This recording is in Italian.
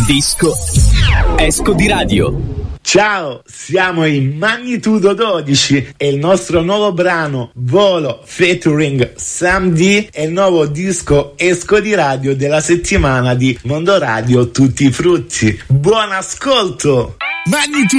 Disco Esco di Radio. Ciao, siamo in Magnitudo 12 e il nostro nuovo brano Volo featuring Sam D è il nuovo disco esco di radio della settimana di Mondo Radio Tutti i Frutti. Buon ascolto! Magnitudo